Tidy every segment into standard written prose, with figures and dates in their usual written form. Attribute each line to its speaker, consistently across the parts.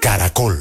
Speaker 1: Caracol.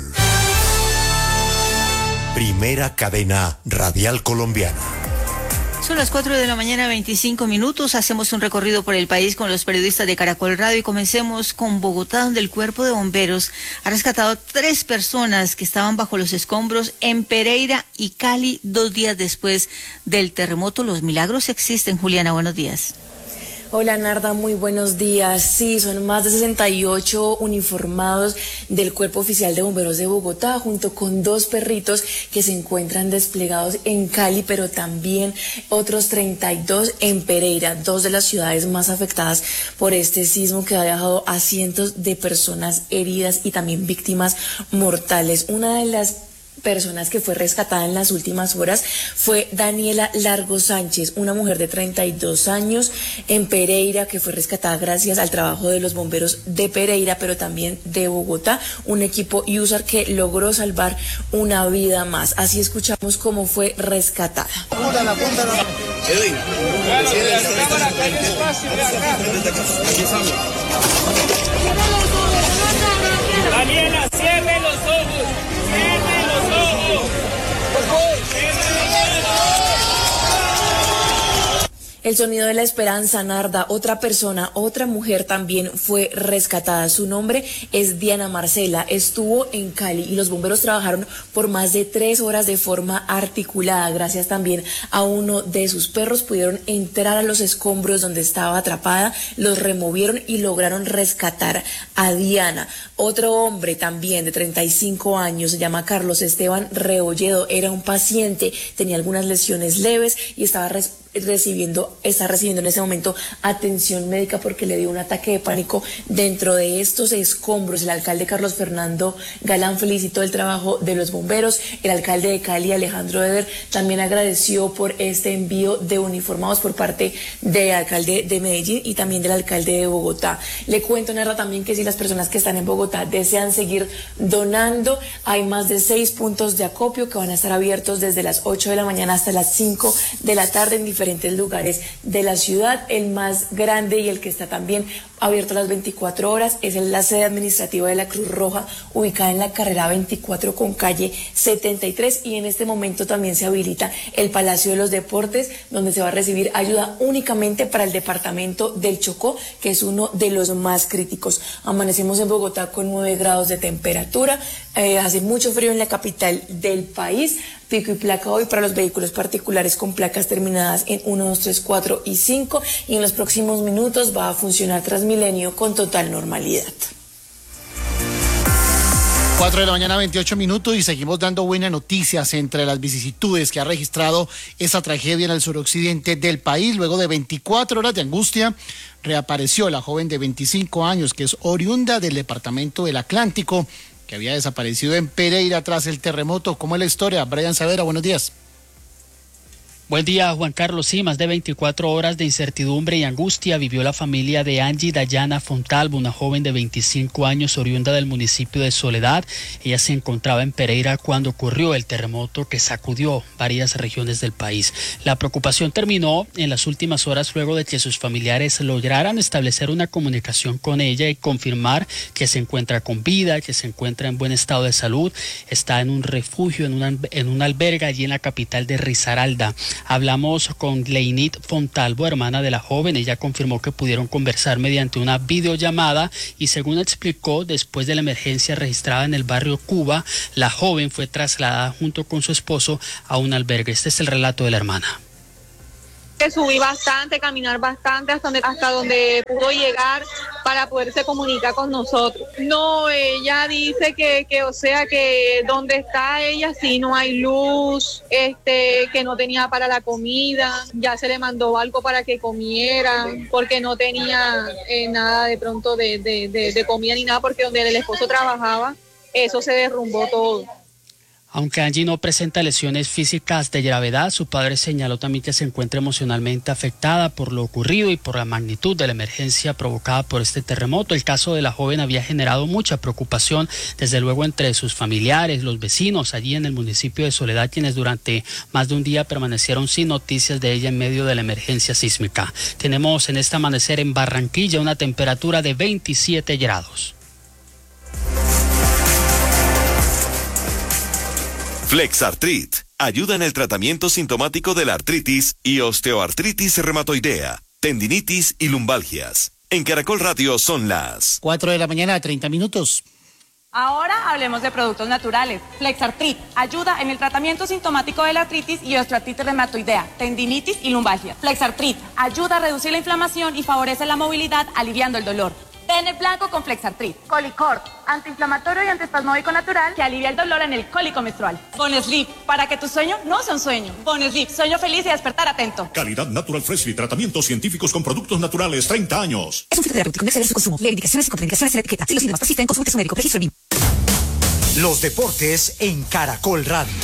Speaker 1: Primera cadena radial colombiana.
Speaker 2: Son las 4 de la mañana, 25 minutos. Hacemos un recorrido por el país con los periodistas de Caracol Radio y comencemos con Bogotá, donde el Cuerpo de Bomberos ha rescatado 3 personas que estaban bajo los escombros en Pereira y Cali 2 días después del terremoto. Los milagros existen. Juliana, buenos días.
Speaker 3: Hola Narda, muy buenos días. Sí, son más de 68 uniformados del Cuerpo Oficial de Bomberos de Bogotá, junto con 2 perritos que se encuentran desplegados en Cali, pero también otros 32 en Pereira, 2 de las ciudades más afectadas por este sismo que ha dejado a cientos de personas heridas y también víctimas mortales. Una de las personas que fue rescatada en las últimas horas fue Daniela Largo Sánchez, una mujer de 32 años en Pereira que fue rescatada gracias al trabajo de los bomberos de Pereira, pero también de Bogotá, un equipo USAR que logró salvar una vida más. Así escuchamos cómo fue rescatada.
Speaker 4: Daniela, cierre los ojos.
Speaker 3: El sonido de la esperanza, Narda. Otra persona, otra mujer también fue rescatada. Su nombre es Diana Marcela. Estuvo en Cali y los bomberos trabajaron por más de 3 horas de forma articulada. Gracias también a uno de sus perros pudieron entrar a los escombros donde estaba atrapada, los removieron y lograron rescatar a Diana. Otro hombre también de 35 años, se llama Carlos Esteban Rebolledo, era un paciente, tenía algunas lesiones leves y está recibiendo en ese momento atención médica porque le dio un ataque de pánico dentro de estos escombros. El alcalde Carlos Fernando Galán felicitó el trabajo de los bomberos. El alcalde de Cali, Alejandro Eder, también agradeció por este envío de uniformados por parte del alcalde de Medellín y también del alcalde de Bogotá. Le cuento, Narra, también que si las personas que están en Bogotá desean seguir donando, hay más de 6 puntos de acopio que van a estar abiertos desde las 8 de la mañana hasta las 5 de la tarde en diferentes lugares de la ciudad. El más grande y el que está también abierto las 24 horas es la sede administrativa de la Cruz Roja, ubicada en la carrera 24 con calle 73, y en este momento también se habilita el Palacio de los Deportes, donde se va a recibir ayuda únicamente para el departamento del Chocó, que es uno de los más críticos. Amanecemos en Bogotá con 9 grados de temperatura, hace mucho frío en la capital del país. Pico y placa hoy para los vehículos particulares con placas terminadas en 1, 2, 3, 4 y 5, y en los próximos minutos va a funcionar Transmilenio con total normalidad.
Speaker 5: 4 de la mañana, 28 minutos, y seguimos dando buenas noticias entre las vicisitudes que ha registrado esa tragedia en el suroccidente del país. Luego de 24 horas de angustia, reapareció la joven de 25 años que es oriunda del departamento del Atlántico, que había desaparecido en Pereira tras el terremoto. ¿Cómo es la historia? Brian Savera, buenos días.
Speaker 6: Buen día, Juan Carlos. Sí, más de 24 horas de incertidumbre y angustia vivió la familia de Angie Dayana Fontalvo, una joven de 25 años oriunda del municipio de Soledad. Ella se encontraba en Pereira cuando ocurrió el terremoto que sacudió varias regiones del país. La preocupación terminó en las últimas horas luego de que sus familiares lograran establecer una comunicación con ella y confirmar que se encuentra con vida, que se encuentra en buen estado de salud. Está en un refugio, en un albergue allí en la capital de Risaralda. Hablamos con Leinit Fontalvo, hermana de la joven. Ella confirmó que pudieron conversar mediante una videollamada y, según explicó, después de la emergencia registrada en el barrio Cuba, la joven fue trasladada junto con su esposo a un albergue. Este es el relato de la hermana.
Speaker 7: Subí bastante, caminar bastante hasta donde pudo llegar para poderse comunicar con nosotros. No, ella dice que donde está ella sí no hay luz, que no tenía para la comida, ya se le mandó algo para que comiera, porque no tenía nada de pronto de comida ni nada, porque donde el esposo trabajaba, eso se derrumbó todo.
Speaker 6: Aunque Angie no presenta lesiones físicas de gravedad, su padre señaló también que se encuentra emocionalmente afectada por lo ocurrido y por la magnitud de la emergencia provocada por este terremoto. El caso de la joven había generado mucha preocupación, desde luego entre sus familiares, los vecinos allí en el municipio de Soledad, quienes durante más de un día permanecieron sin noticias de ella en medio de la emergencia sísmica. Tenemos en este amanecer en Barranquilla una temperatura de 27 grados.
Speaker 8: Flexartrit ayuda en el tratamiento sintomático de la artritis y osteoartritis reumatoidea, tendinitis y lumbalgias. En Caracol Radio son las
Speaker 5: 4:30 a.m.
Speaker 9: Ahora hablemos de productos naturales. Flexartrit ayuda en el tratamiento sintomático de la artritis y osteoartritis reumatoidea, tendinitis y lumbalgia. Flexartrit ayuda a reducir la inflamación y favorece la movilidad, aliviando el dolor. Pene blanco con Flexartrit. Colicort, antiinflamatorio y antiespasmódico natural que alivia el dolor en el cólico menstrual. Bonesleep, para que tu sueño no sea un sueño. Bonesleep, sueño feliz y despertar atento.
Speaker 10: Calidad Natural Freshly, tratamientos científicos con productos naturales, 30 años.
Speaker 11: Es un fitoterapéutico, no exceder su consumo. Leer indicaciones y contraindicaciones en la etiqueta. Si los síntomas persisten, consulte a su médico. Registro BIM.
Speaker 1: Los deportes en Caracol Radio.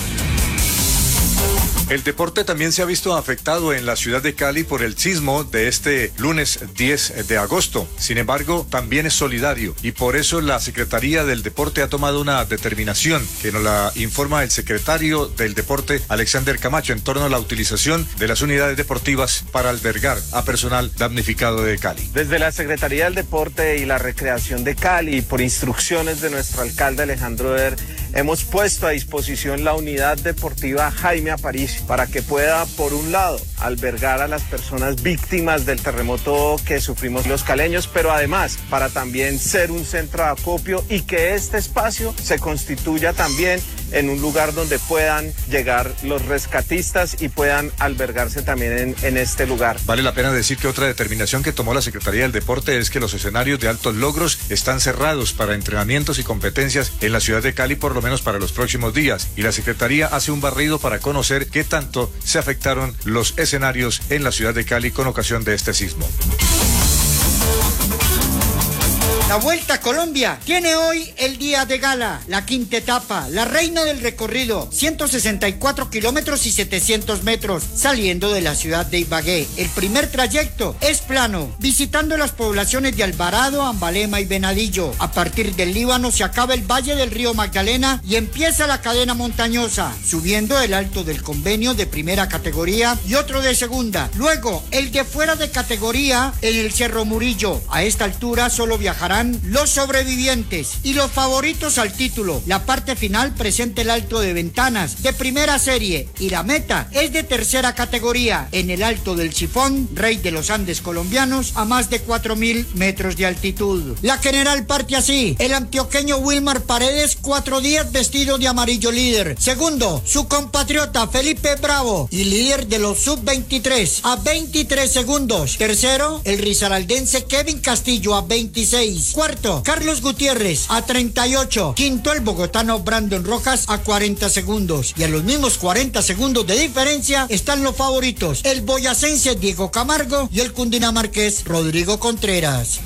Speaker 12: El deporte también se ha visto afectado en la ciudad de Cali por el sismo de este lunes 10 de agosto. Sin embargo, también es solidario y por eso la Secretaría del Deporte ha tomado una determinación que nos la informa el secretario del Deporte, Alexander Camacho, en torno a la utilización de las unidades deportivas para albergar a personal damnificado de Cali.
Speaker 13: Desde la Secretaría del Deporte y la Recreación de Cali, por instrucciones de nuestro alcalde Alejandro Der, hemos puesto a disposición la unidad deportiva Jaime Aparicio para que pueda, por un lado, albergar a las personas víctimas del terremoto que sufrimos los caleños, pero además para también ser un centro de acopio y que este espacio se constituya también en un lugar donde puedan llegar los rescatistas y puedan albergarse también en este lugar.
Speaker 12: Vale la pena decir que otra determinación que tomó la Secretaría del Deporte es que los escenarios de altos logros están cerrados para entrenamientos y competencias en la ciudad de Cali, por lo menos para los próximos días, y la Secretaría hace un barrido para conocer qué tanto se afectaron los escenarios en la ciudad de Cali con ocasión de este sismo.
Speaker 14: La Vuelta a Colombia tiene hoy el día de gala, la quinta etapa, la reina del recorrido, 164 kilómetros y 700 metros, saliendo de la ciudad de Ibagué. El primer trayecto es plano, visitando las poblaciones de Alvarado, Ambalema y Venadillo. A partir del Líbano se acaba el valle del río Magdalena y empieza la cadena montañosa, subiendo el Alto del Convenio de primera categoría y otro de segunda. Luego, el de fuera de categoría en el Cerro Murillo. A esta altura solo viajarán los sobrevivientes y los favoritos al título. La parte final presenta el Alto de Ventanas de primera serie y la meta es de tercera categoría en el Alto del Sifón, rey de los Andes colombianos, a más de 4.000 metros de altitud. La general parte así: el antioqueño Wilmar Paredes, 4 días vestido de amarillo, líder. Segundo, su compatriota Felipe Bravo, y líder de los sub-23 a 23 segundos. Tercero, el risaraldense Kevin Castillo a 26. Cuarto, Carlos Gutiérrez a 38. Quinto, el bogotano Brandon Rojas a 40 segundos. Y a los mismos 40 segundos de diferencia están los favoritos: el boyacense Diego Camargo y el cundinamarqués Rodrigo Contreras.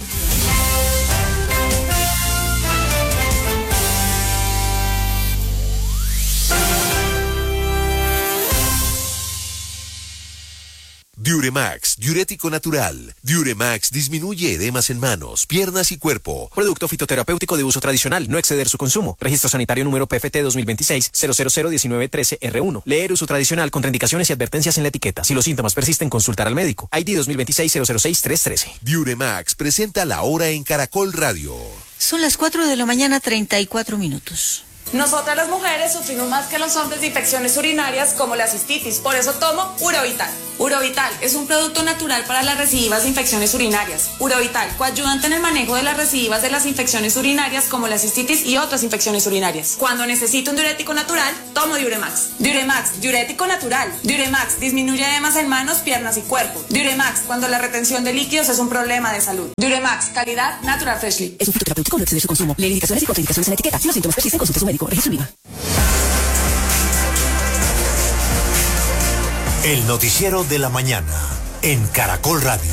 Speaker 1: Diuremax, diurético natural. Diuremax disminuye edemas en manos, piernas y cuerpo.
Speaker 15: Producto fitoterapéutico de uso tradicional, no exceder su consumo. Registro sanitario número PFT 2026-0001913R1. Leer uso tradicional, contraindicaciones y advertencias en la etiqueta. Si los síntomas persisten, consultar al médico. ID 2026-006-313.
Speaker 1: Diuremax presenta la hora en Caracol Radio.
Speaker 2: Son las 4:34 a.m.
Speaker 9: Nosotras las mujeres sufrimos más que los hombres de infecciones urinarias como la cistitis, por eso tomo Urovital. Urovital es un producto natural para las recidivas de infecciones urinarias. Urovital, coayudante en el manejo de las recidivas de las infecciones urinarias como la cistitis y otras infecciones urinarias. Cuando necesito un diurético natural, tomo Diuremax. Diuremax, diurético natural. Diuremax disminuye edemas en manos, piernas y cuerpo. Diuremax, cuando la retención de líquidos es un problema de salud. Diuremax, calidad Natural Freshly.
Speaker 11: Es un fitoterapéutico, no exceder su consumo. Leer indicaciones y contraindicaciones en la etiqueta. Si los síntomas persisten, consulte a su médico. Registro BIM.
Speaker 1: El noticiero de la mañana en Caracol Radio.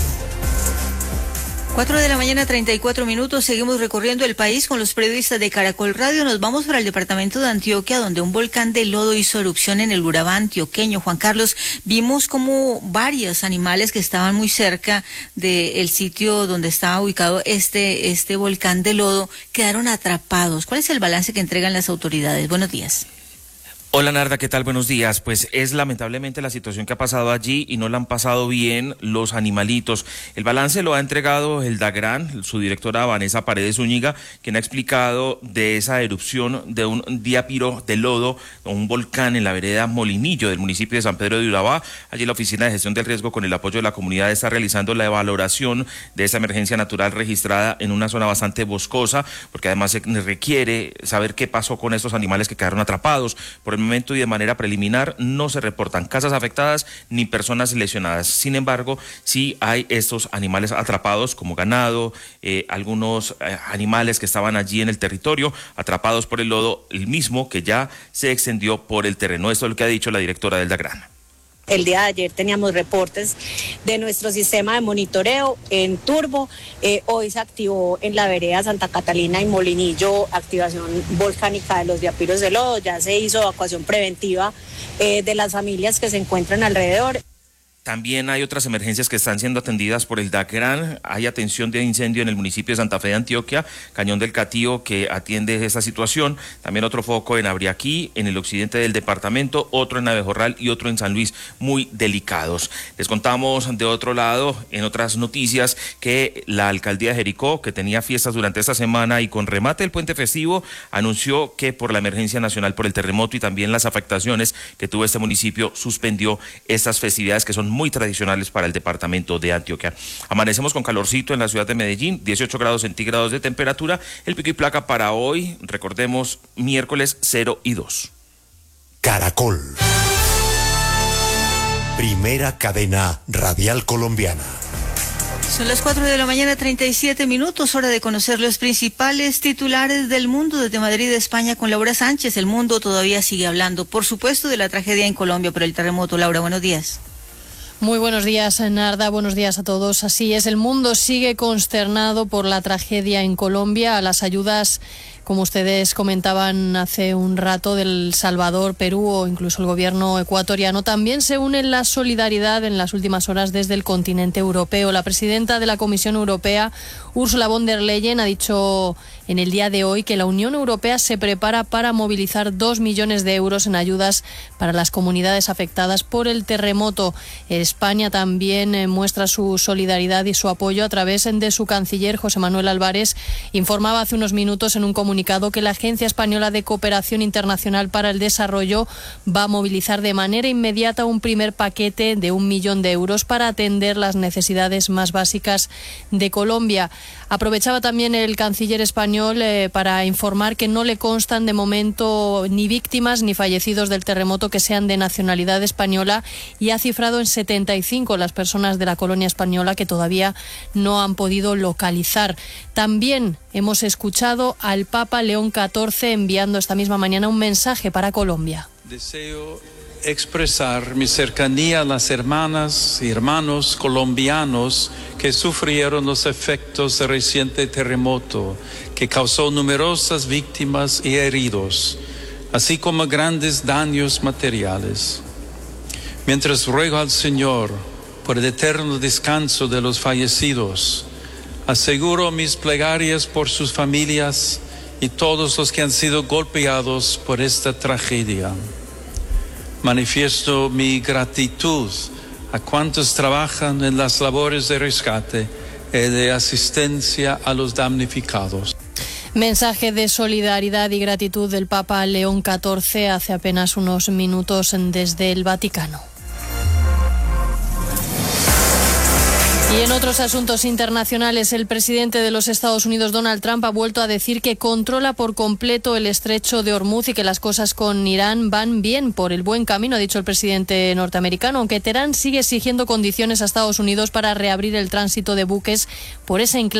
Speaker 2: 4:34 a.m. Seguimos recorriendo el país con los periodistas de Caracol Radio. Nos vamos para el departamento de Antioquia, donde un volcán de lodo hizo erupción en el Urabá antioqueño. Juan Carlos, vimos como varios animales que estaban muy cerca del sitio donde estaba ubicado este volcán de lodo quedaron atrapados. ¿Cuál es el balance que entregan las autoridades? Buenos días.
Speaker 16: Hola Narda, ¿qué tal? Buenos días. Pues es lamentablemente la situación que ha pasado allí y no la han pasado bien los animalitos. El balance lo ha entregado el DAGRAN, su directora Vanessa Paredes Zúñiga, quien ha explicado de esa erupción de un diápiro de lodo, un volcán en la vereda Molinillo del municipio de San Pedro de Urabá. Allí la Oficina de Gestión del Riesgo, con el apoyo de la comunidad, está realizando la valoración de esa emergencia natural registrada en una zona bastante boscosa, porque además se requiere saber qué pasó con estos animales que quedaron atrapados. Por el momento y de manera preliminar no se reportan casas afectadas ni personas lesionadas. Sin embargo, sí hay estos animales atrapados como ganado, algunos animales que estaban allí en el territorio atrapados por el lodo, el mismo que ya se extendió por el terreno. Esto es lo que ha dicho la directora del DAGRAN.
Speaker 17: El día de ayer teníamos reportes de nuestro sistema de monitoreo en turbo. Hoy se activó en la vereda Santa Catalina y Molinillo activación volcánica de los diapiros de lodo. Ya se hizo evacuación preventiva de las familias que se encuentran alrededor.
Speaker 16: También hay otras emergencias que están siendo atendidas por el DAGRAN. Hay atención de incendio en el municipio de Santa Fe de Antioquia, Cañón del Catío, que atiende esta situación. También otro foco en Abriaquí, en el occidente del departamento, otro en Abejorral y otro en San Luis, muy delicados. Les contamos de otro lado, en otras noticias, que la alcaldía de Jericó, que tenía fiestas durante esta semana y con remate del puente festivo, anunció que por la emergencia nacional por el terremoto y también las afectaciones que tuvo este municipio, suspendió estas festividades que son muy tradicionales para el departamento de Antioquia. Amanecemos con calorcito en la ciudad de Medellín, 18 grados centígrados de temperatura. El pico y placa para hoy, recordemos, miércoles 0 y 2.
Speaker 1: Caracol. Primera cadena radial colombiana.
Speaker 2: Son las 4 de la mañana, 37 minutos, hora de conocer los principales titulares del mundo. Desde Madrid, España, con Laura Sánchez. El mundo todavía sigue hablando, por supuesto, de la tragedia en Colombia por el terremoto. Laura, buenos días.
Speaker 18: Muy buenos días, Narda. Buenos días a todos. Así es, el mundo sigue consternado por la tragedia en Colombia. Las ayudas, como ustedes comentaban hace un rato, del Salvador, Perú o incluso el gobierno ecuatoriano, también se une la solidaridad en las últimas horas desde el continente europeo. La presidenta de la Comisión Europea, Ursula von der Leyen, ha dicho en el día de hoy que la Unión Europea se prepara para movilizar 2 millones de euros en ayudas para las comunidades afectadas por el terremoto. España también muestra su solidaridad y su apoyo a través de su canciller, José Manuel Álvarez. Informaba hace unos minutos en un comunicado que la Agencia Española de Cooperación Internacional para el Desarrollo va a movilizar de manera inmediata un primer paquete de 1 millón de euros para atender las necesidades más básicas de Colombia. Aprovechaba también el canciller español para informar que no le constan de momento ni víctimas ni fallecidos del terremoto que sean de nacionalidad española, y ha cifrado en 75 las personas de la colonia española que todavía no han podido localizar. También hemos escuchado al Papa León XIV enviando esta misma mañana un mensaje para Colombia.
Speaker 19: Deseo expresar mi cercanía a las hermanas y hermanos colombianos que sufrieron los efectos del reciente terremoto, que causó numerosas víctimas y heridos, así como grandes daños materiales. Mientras ruego al Señor por el eterno descanso de los fallecidos, aseguro mis plegarias por sus familias y todos los que han sido golpeados por esta tragedia. Manifiesto mi gratitud a cuantos trabajan en las labores de rescate y de asistencia a los damnificados.
Speaker 18: Mensaje de solidaridad y gratitud del Papa León XIV hace apenas unos minutos desde el Vaticano. Y en otros asuntos internacionales, el presidente de los Estados Unidos, Donald Trump, ha vuelto a decir que controla por completo el estrecho de Hormuz y que las cosas con Irán van bien, por el buen camino, ha dicho el presidente norteamericano, aunque Teherán sigue exigiendo condiciones a Estados Unidos para reabrir el tránsito de buques por ese enclave